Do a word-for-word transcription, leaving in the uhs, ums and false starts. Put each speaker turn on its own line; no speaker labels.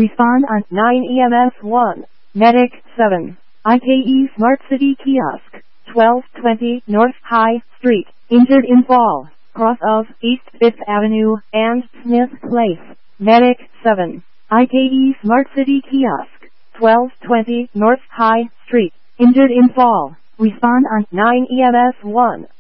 Respond on nine E M S one. Medic seven. I K E Smart City Kiosk. twelve twenty North High Street. Injured in fall. Cross of East fifth Avenue and Smith Place. Medic seven. I K E Smart City Kiosk. twelve twenty North High Street. Injured in fall. Respond on nine E M S one.